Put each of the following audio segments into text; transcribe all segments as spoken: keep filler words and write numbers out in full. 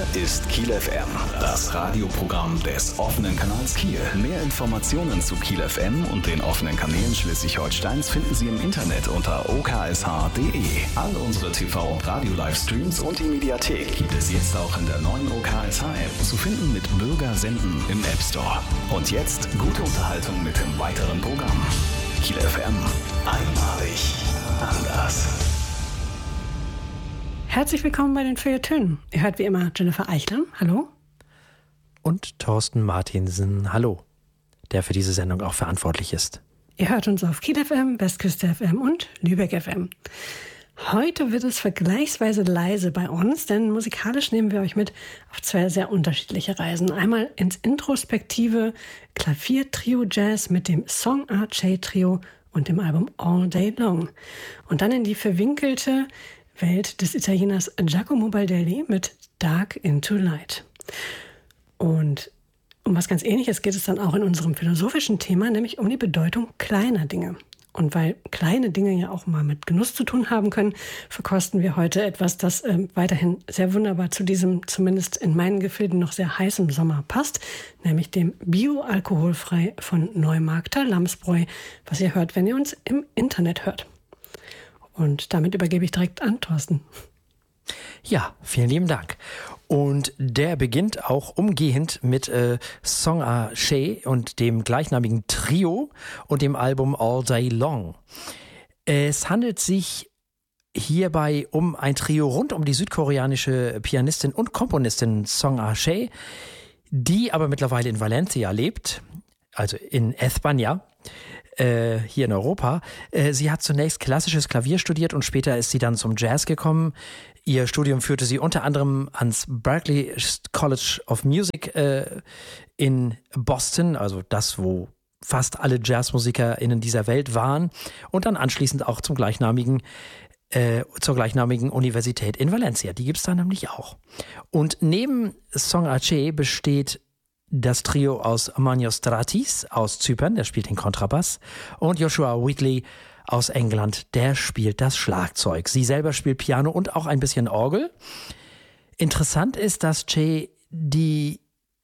ist Kiel F M, das Radioprogramm des offenen Kanals Kiel. Mehr Informationen zu Kiel F M und den offenen Kanälen Schleswig-Holsteins finden Sie im Internet unter o k s h punkt d e. All unsere T V- und Radio-Livestreams und die Mediathek gibt es jetzt auch in der neuen O K S H-App, zu finden mit Bürger senden im App Store. Und jetzt gute Unterhaltung mit dem weiteren Programm. Kiel F M, einmalig anders. Herzlich willkommen bei den Feuilletönen. Ihr hört wie immer Jennifer Eichler, hallo. Und Thorsten Martinsen, hallo, der für diese Sendung auch verantwortlich ist. Ihr hört uns auf Kiel F M, Westküste F M und Lübeck F M. Heute wird es vergleichsweise leise bei uns, denn musikalisch nehmen wir euch mit auf zwei sehr unterschiedliche Reisen. Einmal ins introspektive Klavier-Trio-Jazz mit dem Song Arche-Trio und dem Album All Day Long. Und dann in die verwinkelte Welt des Italieners Giacomo Baldelli mit Dark into Light. Und um was ganz Ähnliches geht es dann auch in unserem philosophischen Thema, nämlich um die Bedeutung kleiner Dinge. Und weil kleine Dinge ja auch mal mit Genuss zu tun haben können, verkosten wir heute etwas, das äh, weiterhin sehr wunderbar zu diesem, zumindest in meinen Gefilden, noch sehr heißen Sommer passt, nämlich dem Bio-Alkoholfrei von Neumarkter Lamsbräu, was ihr hört, wenn ihr uns im Internet hört. Und damit übergebe ich direkt an Thorsten. Ja, vielen lieben Dank. Und der beginnt auch umgehend mit äh, Song Arche und dem gleichnamigen Trio und dem Album All Day Long. Es handelt sich hierbei um ein Trio rund um die südkoreanische Pianistin und Komponistin Song Arche, die aber mittlerweile in Valencia lebt, also in España. Äh, hier in Europa. Äh, sie hat zunächst klassisches Klavier studiert und später ist sie dann zum Jazz gekommen. Ihr Studium führte sie unter anderem ans Berklee College of Music äh, in Boston, also das, wo fast alle JazzmusikerInnen dieser Welt waren, und dann anschließend auch zum gleichnamigen äh, zur gleichnamigen Universität in Valencia. Die gibt es da nämlich auch. Und neben Song Arche besteht das Trio aus Manios Stratis aus Zypern, der spielt den Kontrabass, und Joshua Wheatley aus England, der spielt das Schlagzeug. Sie selber spielt Piano und auch ein bisschen Orgel. Interessant ist, dass Che die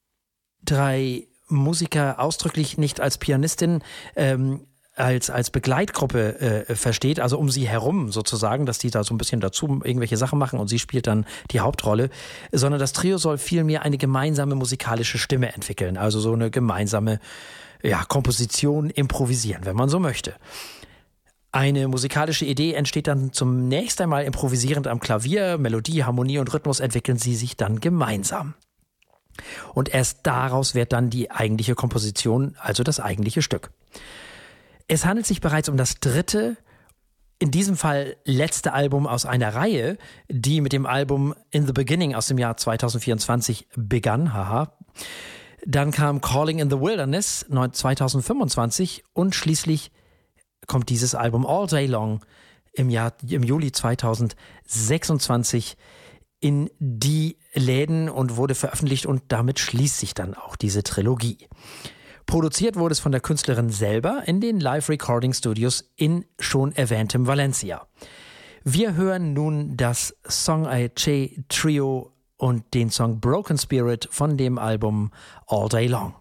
drei Musiker ausdrücklich nicht als Pianistin ähm, als, als Begleitgruppe äh, versteht, also um sie herum sozusagen, dass die da so ein bisschen dazu irgendwelche Sachen machen und sie spielt dann die Hauptrolle, sondern das Trio soll vielmehr eine gemeinsame musikalische Stimme entwickeln, also so eine gemeinsame ja, Komposition improvisieren, wenn man so möchte. Eine musikalische Idee entsteht dann zunächst einmal improvisierend am Klavier, Melodie, Harmonie und Rhythmus entwickeln sie sich dann gemeinsam. Und erst daraus wird dann die eigentliche Komposition, also das eigentliche Stück. Es handelt sich bereits um das dritte, in diesem Fall letzte Album aus einer Reihe, die mit dem Album In the Beginning aus dem Jahr zwanzig vierundzwanzig begann. Haha. Dann kam Calling in the Wilderness zwanzig fünfundzwanzig und schließlich kommt dieses Album All Day Long im Jahr, im Juli zwanzig sechsundzwanzig in die Läden und wurde veröffentlicht, und damit schließt sich dann auch diese Trilogie. Produziert wurde es von der Künstlerin selber in den Live-Recording-Studios in schon erwähntem Valencia. Wir hören nun das Song Arche Trio und den Song Broken Spirit von dem Album All Day Long.